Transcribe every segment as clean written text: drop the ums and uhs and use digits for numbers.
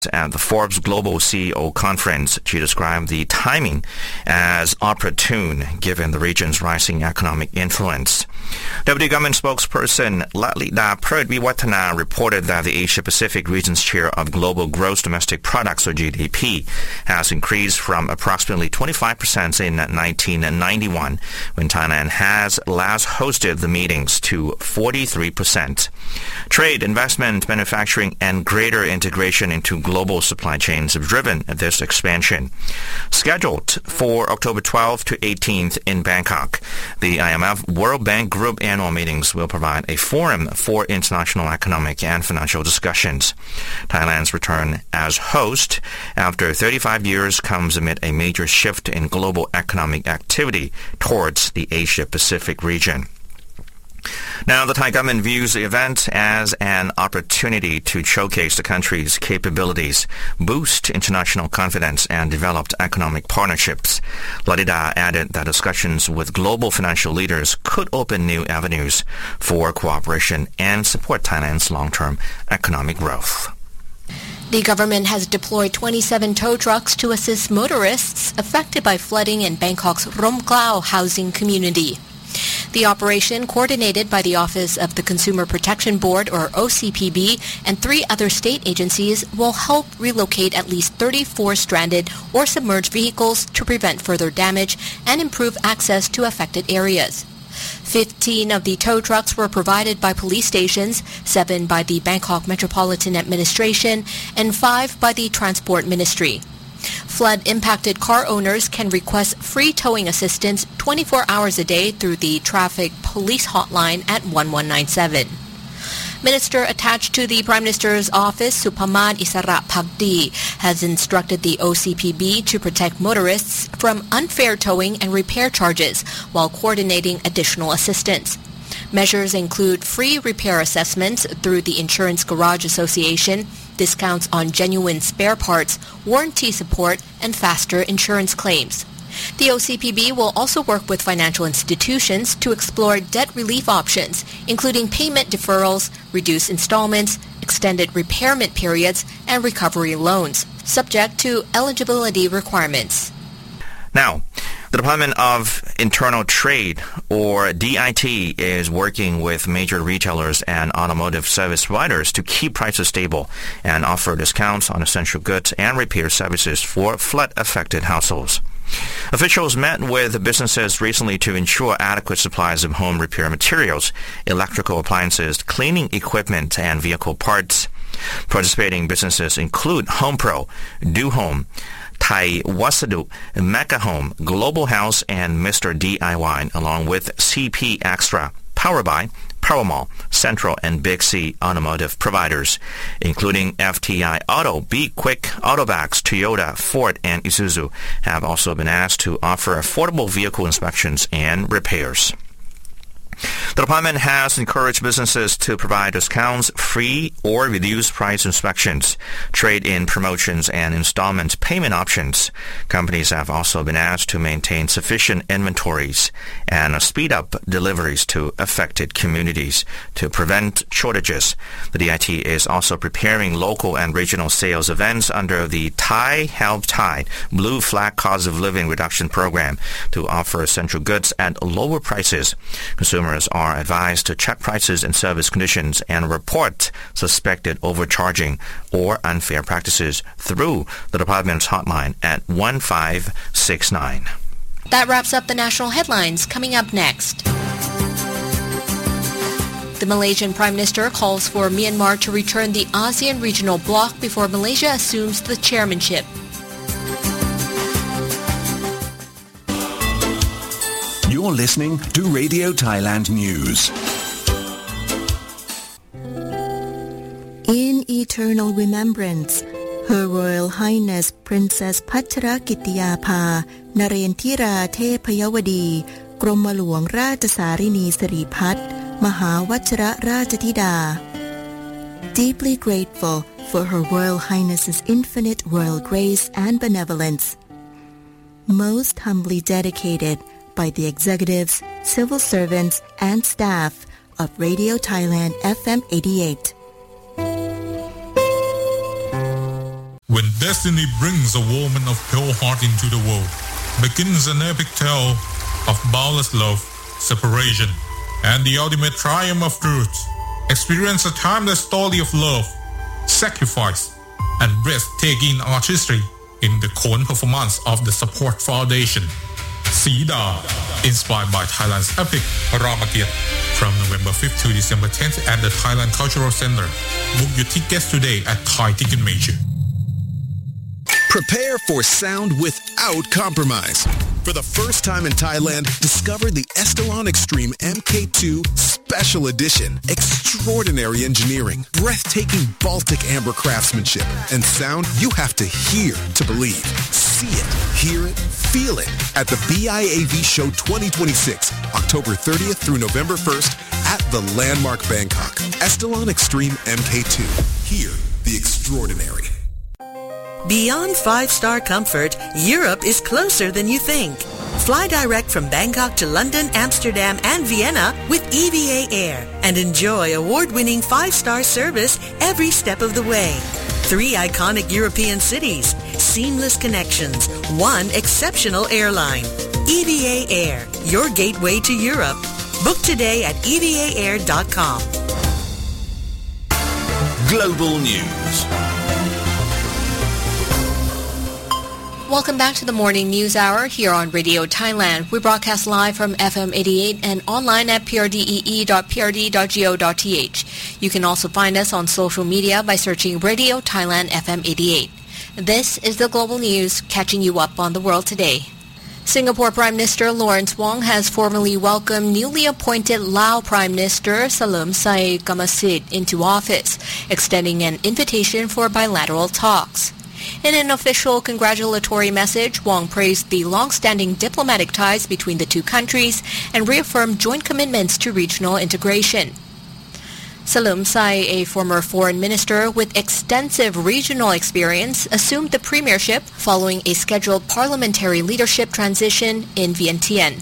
at the Forbes Global CEO Conference. She described the timing as opportune given the region's rising economic influence. Deputy Government spokesperson Lalita Pradviwatana reported that the Asia-Pacific region's share of global gross domestic products, or GDP, has increased from approximately 25% in 1991, when Thailand has last hosted the meetings, to 43%. Trade, investment, manufacturing, and greater integration into global supply chains have driven this expansion. Scheduled for October 12th to 18th in Bangkok, the IMF World Bank Group annual meetings will provide a forum for international economic and financial discussions. Thailand's return as host after 35 years comes amid a major shift in global economic activity towards the Asia-Pacific region. Now, the Thai government views the event as an opportunity to showcase the country's capabilities, boost international confidence, and develop economic partnerships. Lalita added that discussions with global financial leaders could open new avenues for cooperation and support Thailand's long-term economic growth. The government has deployed 27 tow trucks to assist motorists affected by flooding in Bangkok's Rom Klao housing community. The operation, coordinated by the Office of the Consumer Protection Board, or OCPB, and 3 other state agencies, will help relocate at least 34 stranded or submerged vehicles to prevent further damage and improve access to affected areas. 15 of the tow trucks were provided by police stations, 7 by the Bangkok Metropolitan Administration, and 5 by the Transport Ministry. Flood-impacted car owners can request free towing assistance 24 hours a day through the Traffic Police Hotline at 1197. Minister attached to the Prime Minister's office, Supaman Isara Phakdi, has instructed the OCPB to protect motorists from unfair towing and repair charges while coordinating additional assistance. Measures include free repair assessments through the Insurance Garage Association, discounts on genuine spare parts, warranty support, and faster insurance claims. The OCPB will also work with financial institutions to explore debt relief options, including payment deferrals, reduced installments, extended repairment periods, and recovery loans, subject to eligibility requirements. Now, the Department of Internal Trade, or DIT, is working with major retailers and automotive service providers to keep prices stable and offer discounts on essential goods and repair services for flood-affected households. Officials met with businesses recently to ensure adequate supplies of home repair materials, electrical appliances, cleaning equipment, and vehicle parts. Participating businesses include HomePro, Do Home, Thai Wasadu, Mecca Home, Global House, and Mr. DIY, along with CP Extra, Powerbuy, Powermall, Central, and Big C automotive providers, including FTI Auto, Be Quick, Autobags, Toyota, Ford, and Isuzu, have also been asked to offer affordable vehicle inspections and repairs. The department has encouraged businesses to provide discounts, free or reduced price inspections, trade-in promotions, and installment payment options. Companies have also been asked to maintain sufficient inventories and speed up deliveries to affected communities to prevent shortages. The DIT is also preparing local and regional sales events under the Thai Help Thai Blue Flag Cost of Living Reduction Program to offer essential goods at lower prices. Consumers are advised to check prices and service conditions and report suspected overcharging or unfair practices through the department's hotline at 1569. That wraps up the national headlines. Coming up next, the Malaysian Prime Minister calls for Myanmar to return the ASEAN regional bloc before Malaysia assumes the chairmanship. You're listening to Radio Thailand News. In eternal remembrance, Her Royal Highness Princess Pacharakitiyapha Narendra Thepayawadi กรมหลวงราชสารินีสิริพัฒน์มหาวชิรราชธิดา Deeply grateful for Her Royal Highness's infinite royal grace and benevolence. Most humbly dedicated by the executives, civil servants, and staff of Radio Thailand FM 88. destiny brings a woman of pure heart into the world, begins an epic tale of boundless love, separation, and the ultimate triumph of truth. Experience a timeless story of love, sacrifice, and breathtaking artistry in the Khon performance of the Support Foundation. Sida, inspired by Thailand's epic Ramakiat, from November 5th to December 10th at the Thailand Cultural Center. Book your tickets today at Thai Ticket Major. Prepare for sound without compromise. For the first time in Thailand, discover the Estelon Extreme MK2 Special Edition. Extraordinary engineering, breathtaking Baltic amber craftsmanship, and sound you have to hear to believe. See it, hear it, feel it at the BIAV Show 2026, October 30th through November 1st at the Landmark Bangkok. Estelon Extreme MK2. Hear the extraordinary. Beyond five-star comfort, Europe is closer than you think. Fly direct from Bangkok to London, Amsterdam, and Vienna with EVA Air and enjoy award-winning five-star service every step of the way. 3 iconic European cities, seamless connections, one exceptional airline. EVA Air, your gateway to Europe. Book today at evaair.com. Global News. Welcome back to the Morning News Hour here on Radio Thailand. We broadcast live from FM 88 and online at prdee.prd.go.th. You can also find us on social media by searching Radio Thailand FM 88. This is the Global News, catching you up on the world today. Singapore Prime Minister Lawrence Wong has formally welcomed newly appointed Lao Prime Minister Salumpsay Gamasit into office, extending an invitation for bilateral talks. In an official congratulatory message, Wong praised the long-standing diplomatic ties between the two countries and reaffirmed joint commitments to regional integration. Salumpsay, a former foreign minister with extensive regional experience, assumed the premiership following a scheduled parliamentary leadership transition in Vientiane.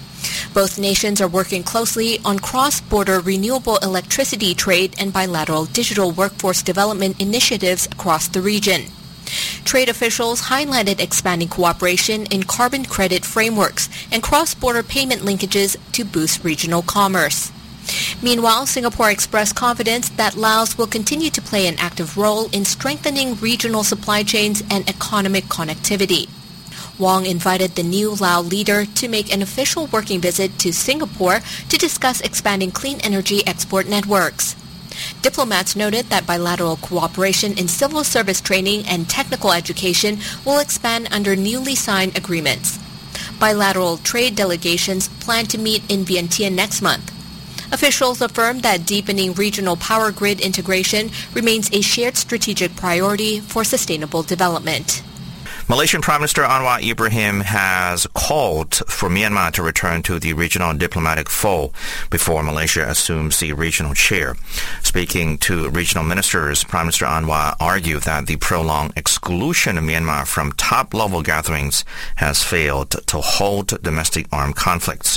Both nations are working closely on cross-border renewable electricity trade and bilateral digital workforce development initiatives across the region. Trade officials highlighted expanding cooperation in carbon credit frameworks and cross-border payment linkages to boost regional commerce. Meanwhile, Singapore expressed confidence that Laos will continue to play an active role in strengthening regional supply chains and economic connectivity. Wong invited the new Lao leader to make an official working visit to Singapore to discuss expanding clean energy export networks. Diplomats noted that bilateral cooperation in civil service training and technical education will expand under newly signed agreements. Bilateral trade delegations plan to meet in Vientiane next month. Officials affirmed that deepening regional power grid integration remains a shared strategic priority for sustainable development. Malaysian Prime Minister Anwar Ibrahim has called for Myanmar to return to the regional diplomatic fold before Malaysia assumes the regional chair. Speaking to regional ministers, Prime Minister Anwar argued that the prolonged exclusion of Myanmar from top-level gatherings has failed to halt domestic armed conflicts.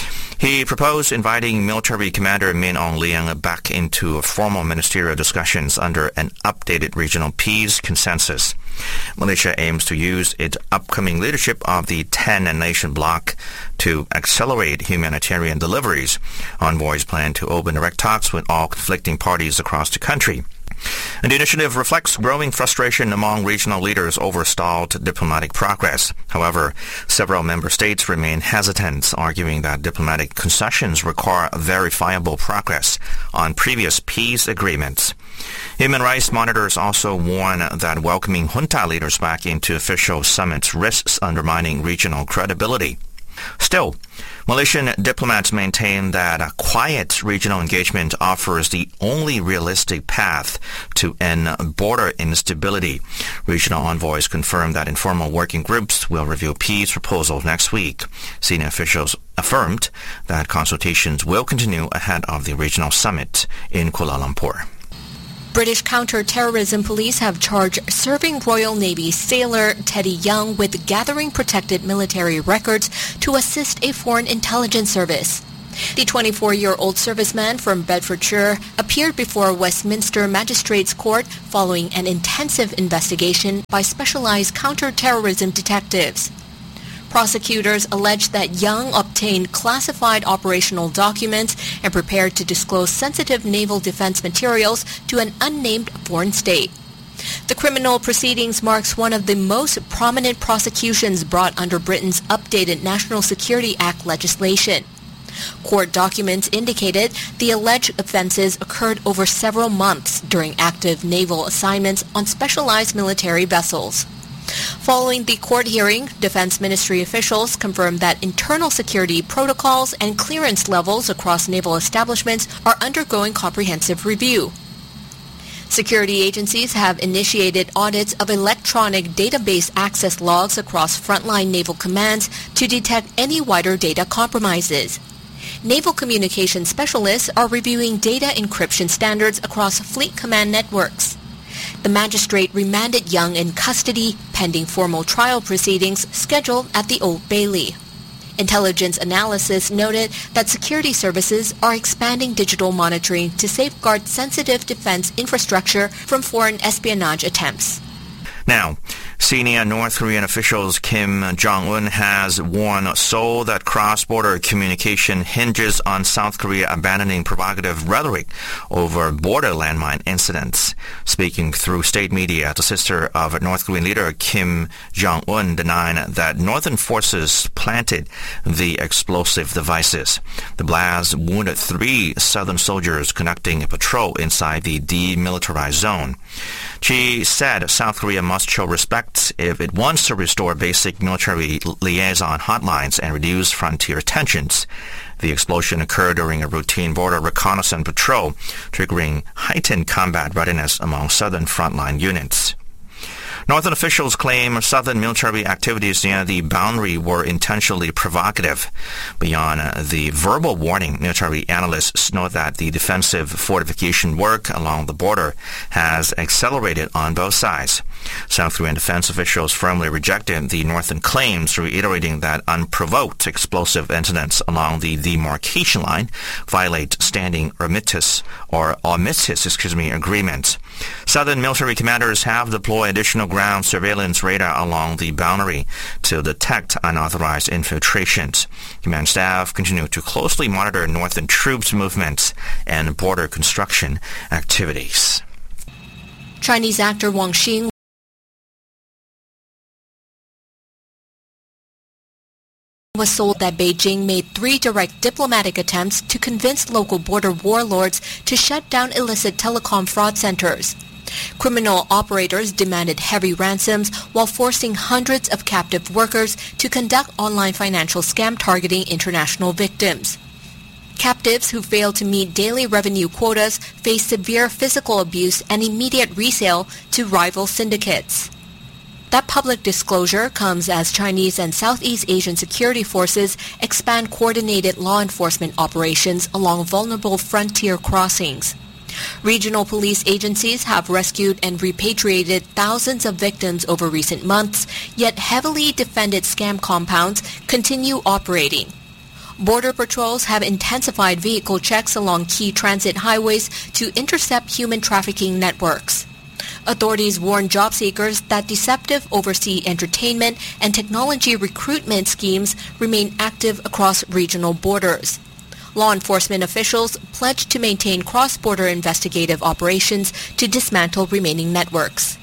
He proposed inviting military commander Min Aung Hlaing back into formal ministerial discussions under an updated regional peace consensus. Malaysia aims to use its upcoming leadership of the 10-nation bloc to accelerate humanitarian deliveries. Envoys plan to open direct talks with all conflicting parties across the country. And the initiative reflects growing frustration among regional leaders over stalled diplomatic progress. However, several member states remain hesitant, arguing that diplomatic concessions require verifiable progress on previous peace agreements. Human rights monitors also warn that welcoming junta leaders back into official summits risks undermining regional credibility. Still, Malaysian diplomats maintain that a quiet regional engagement offers the only realistic path to end border instability. Regional envoys confirmed that informal working groups will review peace proposals next week. Senior officials affirmed that consultations will continue ahead of the regional summit in Kuala Lumpur. British counter-terrorism police have charged serving Royal Navy sailor Teddy Young with gathering protected military records to assist a foreign intelligence service. The 24-year-old serviceman from Bedfordshire appeared before Westminster Magistrates Court following an intensive investigation by specialized counter-terrorism detectives. Prosecutors alleged that Young obtained classified operational documents and prepared to disclose sensitive naval defense materials to an unnamed foreign state. The criminal proceedings marks one of the most prominent prosecutions brought under Britain's updated National Security Act legislation. Court documents indicated the alleged offenses occurred over several months during active naval assignments on specialized military vessels. Following the court hearing, Defense Ministry officials confirmed that internal security protocols and clearance levels across naval establishments are undergoing comprehensive review. Security agencies have initiated audits of electronic database access logs across frontline naval commands to detect any wider data compromises. Naval communication specialists are reviewing data encryption standards across fleet command networks. The magistrate remanded Young in custody pending formal trial proceedings scheduled at the Old Bailey. Intelligence analysis noted that security services are expanding digital monitoring to safeguard sensitive defense infrastructure from foreign espionage attempts. Now, senior North Korean officials Kim Jong-un has warned Seoul that cross-border communication hinges on South Korea abandoning provocative rhetoric over border landmine incidents. Speaking through state media, the sister of North Korean leader Kim Jong-un denied that northern forces planted the explosive devices. The blast wounded 3 southern soldiers conducting a patrol inside the demilitarized zone. She said South Korea must show respect if it wants to restore basic military liaison hotlines and reduce frontier tensions. The explosion occurred during a routine border reconnaissance patrol, triggering heightened combat readiness among southern frontline units. Northern officials claim southern military activities near the boundary were intentionally provocative. Beyond the verbal warning, military analysts note that the defensive fortification work along the border has accelerated on both sides. South Korean defense officials firmly rejected the northern claims, reiterating that unprovoked explosive incidents along the demarcation line violate standing armistice agreements. Southern military commanders have deployed additional ground surveillance radar along the boundary to detect unauthorized infiltrations. Command staff continue to closely monitor northern troops' movements and border construction activities. Chinese actor Wang Xing was told that Beijing made 3 direct diplomatic attempts to convince local border warlords to shut down illicit telecom fraud centers. Criminal operators demanded heavy ransoms while forcing hundreds of captive workers to conduct online financial scam targeting international victims. Captives who failed to meet daily revenue quotas face severe physical abuse and immediate resale to rival syndicates. That public disclosure comes as Chinese and Southeast Asian security forces expand coordinated law enforcement operations along vulnerable frontier crossings. Regional police agencies have rescued and repatriated thousands of victims over recent months, yet heavily defended scam compounds continue operating. Border patrols have intensified vehicle checks along key transit highways to intercept human trafficking networks. Authorities warn job seekers that deceptive overseas entertainment and technology recruitment schemes remain active across regional borders. Law enforcement officials pledged to maintain cross-border investigative operations to dismantle remaining networks.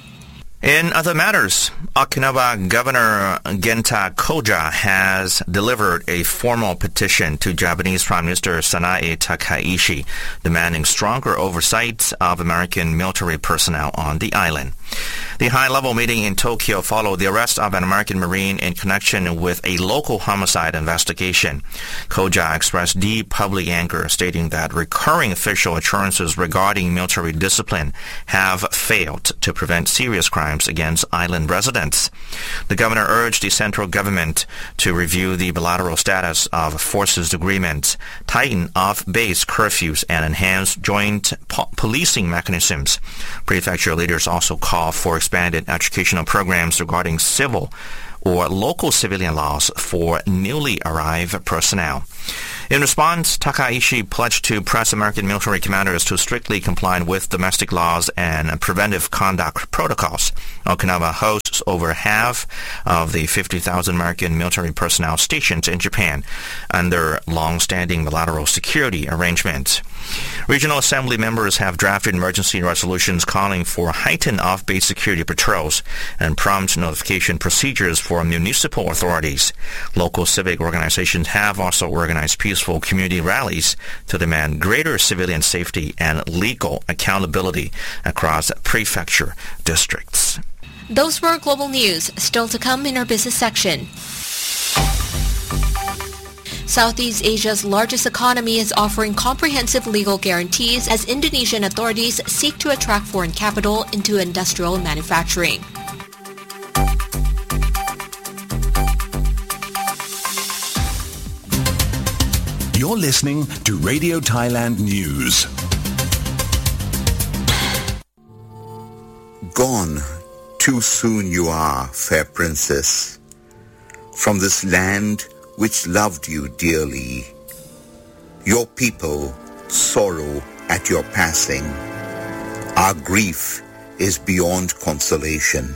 In other matters, Okinawa Governor Genta Koja has delivered a formal petition to Japanese Prime Minister Sanae Takaishi demanding stronger oversight of American military personnel on the island. The high-level meeting in Tokyo followed the arrest of an American Marine in connection with a local homicide investigation. Koja expressed deep public anger, stating that recurring official assurances regarding military discipline have failed to prevent serious crimes against island residents. The governor urged the central government to review the bilateral status of forces agreements, tighten off-base curfews, and enhance joint policing mechanisms. Prefecture leaders also call for expanded educational programs regarding civil or local civilian laws for newly arrived personnel. In response, Takaishi pledged to press American military commanders to strictly comply with domestic laws and preventive conduct protocols. Okinawa hosts over half of the 50,000 American military personnel stationed in Japan under long-standing bilateral security arrangements. Regional Assembly members have drafted emergency resolutions calling for heightened off-base security patrols and prompt notification procedures for municipal authorities. Local civic organizations have also organized peaceful community rallies to demand greater civilian safety and legal accountability across prefecture districts. Those were global news. Still to come in our business section. Southeast Asia's largest economy is offering comprehensive legal guarantees as Indonesian authorities seek to attract foreign capital into industrial manufacturing. You're listening to Radio Thailand News. Gone too soon you are, fair princess, from this land which loved you dearly. Your people sorrow at your passing. Our grief is beyond consolation.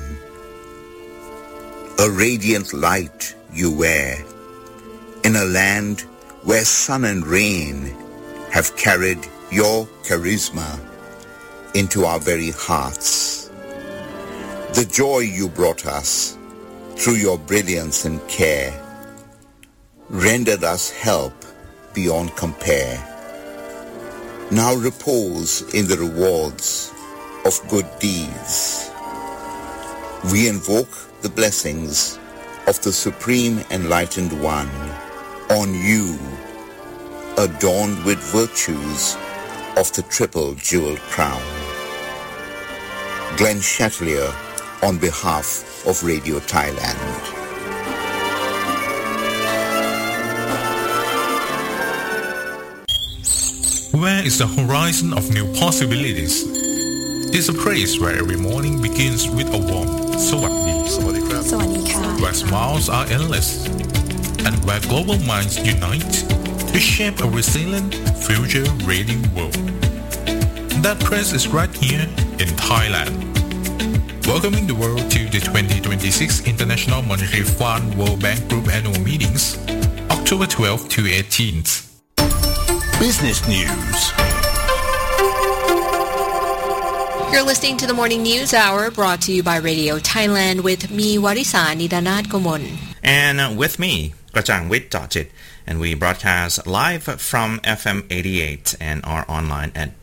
A radiant light you wear in a land where sun and rain have carried your charisma into our very hearts. The joy you brought us through your brilliance and care rendered us help beyond compare. Now repose in the rewards of good deeds. We invoke the blessings of the Supreme Enlightened One on you, adorned with virtues of the triple jeweled crown. Glenn Chatelier on behalf of Radio Thailand. Where is the horizon of new possibilities? It's a place where every morning begins with a warm Sawadee, where smiles are endless, and where global minds unite to shape a resilient, future-ready world. That place is right here in Thailand. Welcoming the world to the 2026 International Monetary Fund World Bank Group Annual Meetings, October 12th to 18th. Business News. You're listening to the Morning News Hour brought to you by Radio Thailand with me, Warisa Nidanat Gomon. And with me, Krachang Wit Jajit. And we broadcast live from FM 88 and are online at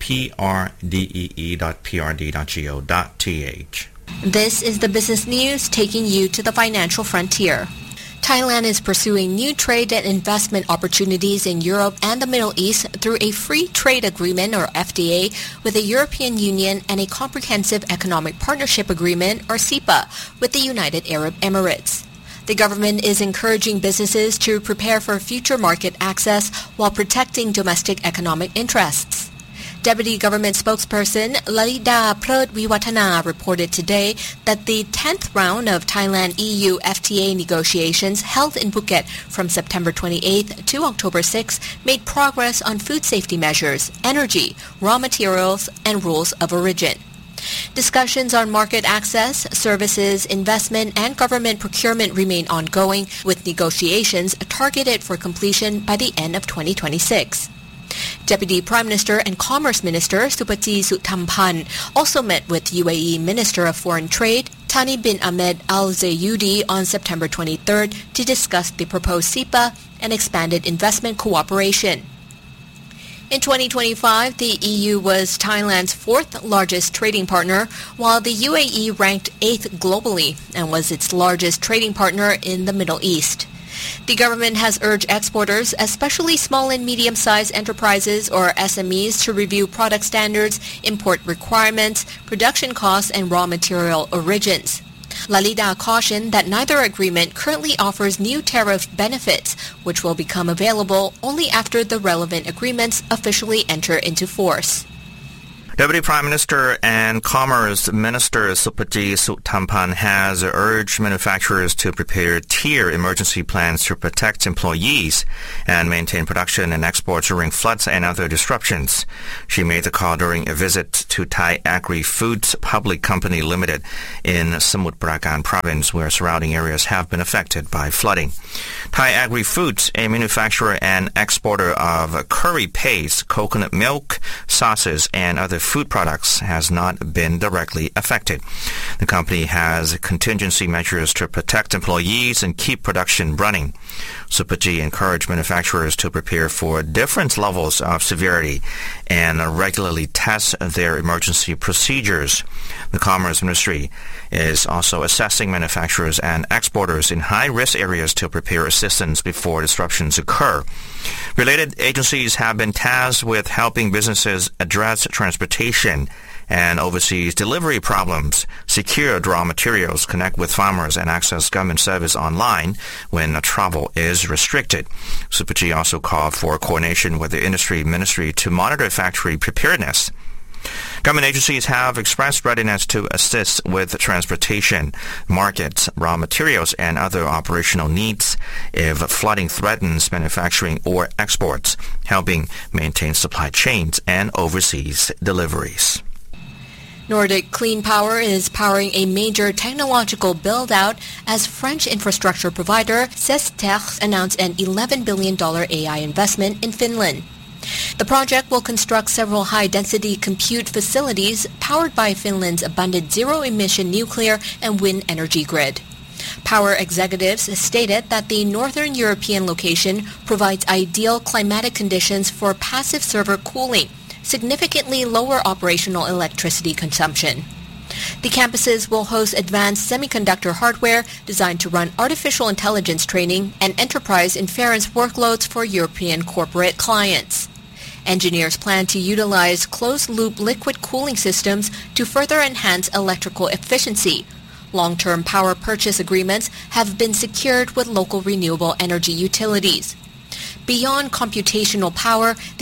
prdee.prd.go.th. This is the business news taking you to the financial frontier. Thailand is pursuing new trade and investment opportunities in Europe and the Middle East through a free trade agreement, or FTA, with the European Union and a comprehensive economic partnership agreement, or CEPA, with the United Arab Emirates. The government is encouraging businesses to prepare for future market access while protecting domestic economic interests. Deputy Government Spokesperson Lalida Prodviwatana reported today that the 10th round of Thailand-EU FTA negotiations held in Phuket from September 28th to October 6th made progress on food safety measures, energy, raw materials, and rules of origin. Discussions on market access, services, investment, and government procurement remain ongoing, with negotiations targeted for completion by the end of 2026. Deputy Prime Minister and Commerce Minister Supati Suthampan also met with UAE Minister of Foreign Trade Thani bin Ahmed Al Zayudi on September 23rd to discuss the proposed CEPA and expanded investment cooperation. In 2025, the EU was Thailand's fourth largest trading partner, while the UAE ranked 8th globally and was its largest trading partner in the Middle East. The government has urged exporters, especially small and medium-sized enterprises or SMEs, to review product standards, import requirements, production costs, and raw material origins. Lalida cautioned that neither agreement currently offers new tariff benefits, which will become available only after the relevant agreements officially enter into force. Deputy Prime Minister and Commerce Minister Supajit Suthampan has urged manufacturers to prepare tier emergency plans to protect employees and maintain production and exports during floods and other disruptions. She made the call during a visit to Thai Agri-Foods Public Company Limited in Samut Prakan province, where surrounding areas have been affected by flooding. Thai Agri-Foods, a manufacturer and exporter of curry paste, coconut milk, sauces, and other food products, has not been directly affected. The company has contingency measures to protect employees and keep production running. Supajit encouraged manufacturers to prepare for different levels of severity and regularly test their emergency procedures. The Commerce Ministry is also assessing manufacturers and exporters in high-risk areas to prepare assistance before disruptions occur. Related agencies have been tasked with helping businesses address transportation and overseas delivery problems, secure raw materials, connect with farmers, and access government service online when travel is restricted. Supajit also called for coordination with the industry ministry to monitor factory preparedness. Government agencies have expressed readiness to assist with transportation, markets, raw materials, and other operational needs if flooding threatens manufacturing or exports, helping maintain supply chains and overseas deliveries. Nordic Clean Power is powering a major technological build-out as French infrastructure provider Sesterre announced an $11 billion AI investment in Finland. The project will construct several high-density compute facilities powered by Finland's abundant zero-emission nuclear and wind energy grid. Power executives stated that the Northern European location provides ideal climatic conditions for passive server cooling, significantly lower operational electricity consumption. The campuses will host advanced semiconductor hardware designed to run artificial intelligence training and enterprise inference workloads for European corporate clients. Engineers plan to utilize closed-loop liquid cooling systems to further enhance electrical efficiency. Long-term power purchase agreements have been secured with local renewable energy utilities. Beyond computational power,